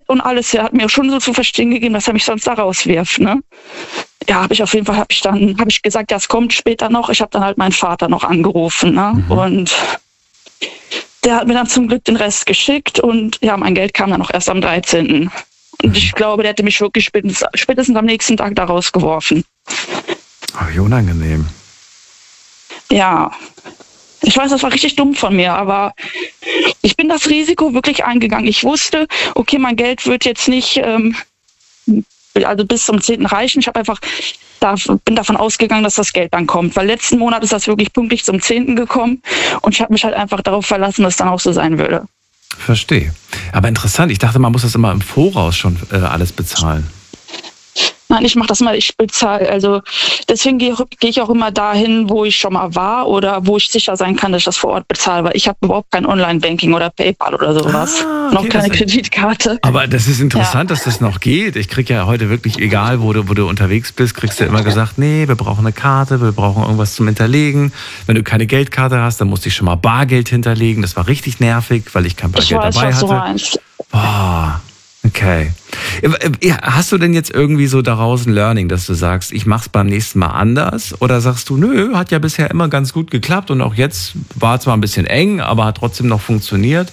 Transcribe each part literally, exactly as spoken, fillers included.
und alles. Er hat mir schon so zu verstehen gegeben, dass er mich sonst da rauswirft, ne? Ja, habe ich auf jeden Fall, habe ich dann, habe ich gesagt, ja, es kommt später noch. Ich habe dann halt meinen Vater noch angerufen, ne? Mhm. Und der hat mir dann zum Glück den Rest geschickt und ja, mein Geld kam dann auch erst am dreizehnten Und ich glaube, der hätte mich wirklich spätestens, spätestens am nächsten Tag da rausgeworfen. Ach, wie unangenehm. Ja, ich weiß, das war richtig dumm von mir, aber ich bin das Risiko wirklich eingegangen. Ich wusste, okay, mein Geld wird jetzt nicht ähm, also bis zum zehnten reichen. Ich habe einfach da, bin davon ausgegangen, dass das Geld dann kommt, weil letzten Monat ist das wirklich pünktlich zum zehnten gekommen und ich habe mich halt einfach darauf verlassen, dass es dann auch so sein würde. Verstehe. Aber interessant, ich dachte, man muss das immer im Voraus schon äh, alles bezahlen. Nein, ich mache das mal, ich bezahle. Also deswegen gehe geh ich auch immer dahin, wo ich schon mal war oder wo ich sicher sein kann, dass ich das vor Ort bezahle. Weil ich habe überhaupt kein Online-Banking oder PayPal oder sowas. Ah, okay, noch keine Kreditkarte. Aber das ist interessant, ja, dass das noch geht. Ich kriege ja heute wirklich, egal wo du, wo du unterwegs bist, kriegst du immer gesagt, nee, wir brauchen eine Karte, wir brauchen irgendwas zum Hinterlegen. Wenn du keine Geldkarte hast, dann musste ich schon mal Bargeld hinterlegen. Das war richtig nervig, weil ich kein Bargeld ich weiß, dabei was hatte. Du meinst. Boah. Okay. Hast du denn jetzt irgendwie so daraus ein Learning, dass du sagst, ich mach's beim nächsten Mal anders? Oder sagst du, nö, hat ja bisher immer ganz gut geklappt und auch jetzt war zwar ein bisschen eng, aber hat trotzdem noch funktioniert?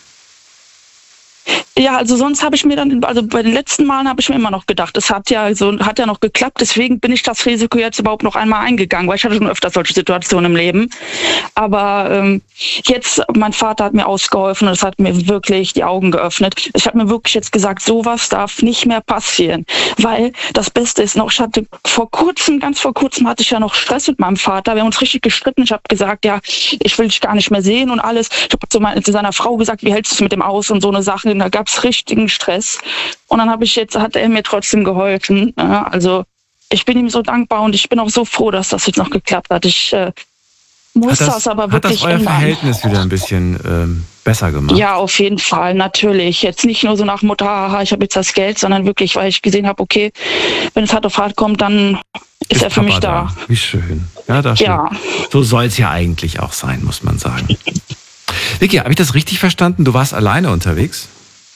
Ja, also sonst habe ich mir dann, also bei den letzten Malen habe ich mir immer noch gedacht, es hat ja so, hat ja noch geklappt, deswegen bin ich das Risiko jetzt überhaupt noch einmal eingegangen, weil ich hatte schon öfter solche Situationen im Leben. Aber ähm, jetzt, mein Vater hat mir ausgeholfen und es hat mir wirklich die Augen geöffnet. Ich habe mir wirklich jetzt gesagt, sowas darf nicht mehr passieren, weil das Beste ist noch, ich hatte vor kurzem, ganz vor kurzem hatte ich ja noch Stress mit meinem Vater, wir haben uns richtig gestritten, ich habe gesagt, ja, ich will dich gar nicht mehr sehen und alles. Ich habe zu, mein, zu seiner Frau gesagt, wie hältst du es mit dem aus und so eine Sache, da gab es richtigen Stress. Und dann habe ich jetzt, hat er mir trotzdem geholfen. Ja, also ich bin ihm so dankbar und ich bin auch so froh, dass das jetzt noch geklappt hat. Ich äh, muss das, das aber wirklich ändern. Hat das euer ändern. Verhältnis wieder ein bisschen ähm, besser gemacht? Ja, auf jeden Fall, natürlich. Jetzt nicht nur so nach Mutter, haha, ich habe jetzt das Geld, sondern wirklich, weil ich gesehen habe, okay, wenn es hart auf hart kommt, dann ist, ist er für Papa mich da. da. Wie schön. Ja, das ja. So soll es ja eigentlich auch sein, muss man sagen. Vicky, habe ich das richtig verstanden? Du warst alleine unterwegs?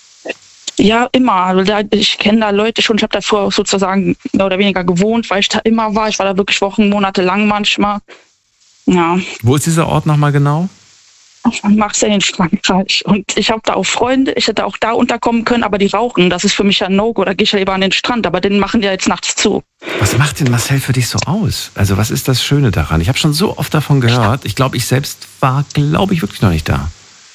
Ja, immer. Ich kenne da Leute schon. Ich habe da vorher sozusagen mehr oder weniger gewohnt, weil ich da immer war. Ich war da wirklich Wochen, Monate lang manchmal. Ja. Wo ist dieser Ort nochmal genau? Marseille in Frankreich. Und ich habe da auch Freunde. Ich hätte auch da unterkommen können, aber die rauchen. Das ist für mich ja ein No-Go. Da gehe ich ja lieber an den Strand. Aber den machen die ja jetzt nachts zu. Was macht denn Marseille für dich so aus? Also was ist das Schöne daran? Ich habe schon so oft davon gehört. Ich glaube, ich selbst war, glaube ich, wirklich noch nicht da.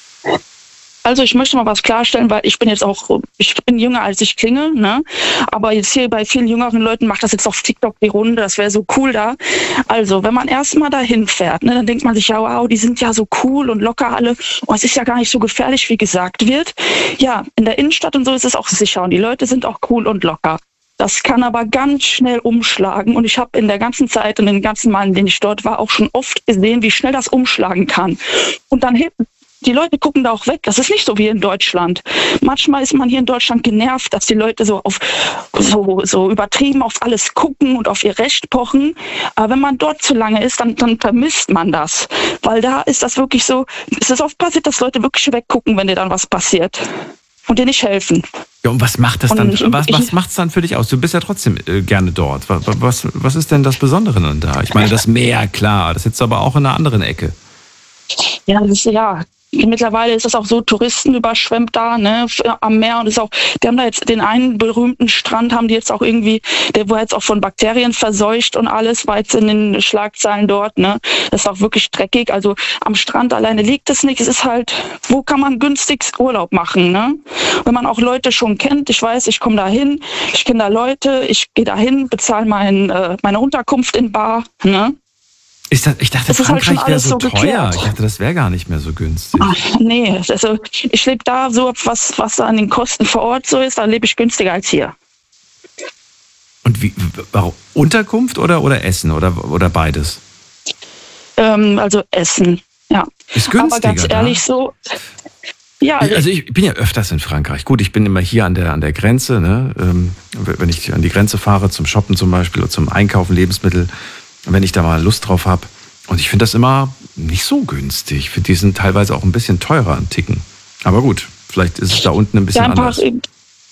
Also ich möchte mal was klarstellen, weil ich bin jetzt auch, ich bin jünger als ich klinge, ne? Aber jetzt hier bei vielen jüngeren Leuten macht das jetzt auf TikTok die Runde, das wäre so cool da. Also wenn man erstmal dahin fährt, ne, dann denkt man sich, ja wow, die sind ja so cool und locker alle und es ist ja gar nicht so gefährlich, wie gesagt wird. Ja, in der Innenstadt und so ist es auch sicher und die Leute sind auch cool und locker. Das kann aber ganz schnell umschlagen und ich habe in der ganzen Zeit und in den ganzen Malen, in denen ich dort war, auch schon oft gesehen, wie schnell das umschlagen kann. Und dann hebt die Leute gucken da auch weg. Das ist nicht so wie in Deutschland. Manchmal ist man hier in Deutschland genervt, dass die Leute so auf so, so übertrieben auf alles gucken und auf ihr Recht pochen. Aber wenn man dort zu lange ist, dann, dann vermisst man das. Weil da ist das wirklich so, es ist oft passiert, dass Leute wirklich weggucken, wenn dir dann was passiert. Und dir nicht helfen. Ja, und was macht das dann? Ich, was ich, was macht's dann für dich aus? Du bist ja trotzdem äh, gerne dort. Was, was, was ist denn das Besondere dann da? Ich meine, das Meer, klar, das sitzt aber auch in einer anderen Ecke. Ja, das ist ja. Mittlerweile ist das auch so, Touristen überschwemmt da, ne, am Meer und ist auch, die haben da jetzt den einen berühmten Strand, haben die jetzt auch irgendwie, der war jetzt auch von Bakterien verseucht und alles, war jetzt in den Schlagzeilen dort, ne, das ist auch wirklich dreckig, also am Strand alleine liegt es nicht, es ist halt, wo kann man günstig Urlaub machen, ne, wenn man auch Leute schon kennt, ich weiß, ich komme da hin, ich kenne da Leute, ich gehe da hin, bezahle mein, äh, meine Unterkunft in Bar, ne. Ist das, ich dachte, das Frankreich halt wäre so, so teuer. Geklärt. Ich dachte, das wäre gar nicht mehr so günstig. Ach, nee, also ich lebe da so, was, was da an den Kosten vor Ort so ist, da lebe ich günstiger als hier. Und wie, warum? Unterkunft oder, oder Essen oder, oder beides? Ähm, also Essen, ja. Ist günstiger, aber ganz ehrlich da? so... Ja, also, also ich bin ja öfters in Frankreich. Gut, ich bin immer hier an der, an der Grenze, ne? Ähm, wenn ich an die Grenze fahre, zum Shoppen zum Beispiel oder zum Einkaufen, Lebensmittel, wenn ich da mal Lust drauf habe. Und ich finde das immer nicht so günstig. Ich finde, die sind teilweise auch ein bisschen teurer, ein Ticken. Aber gut, vielleicht ist es da unten ein bisschen ja, ein paar, anders.